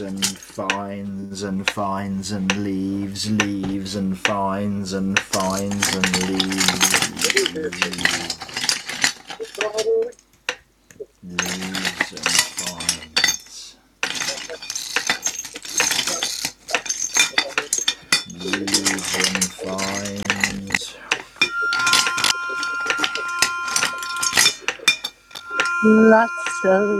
and fines and fines and leaves, leaves and fines and fines and leaves, leaves and fines, leaves and fines. Lots of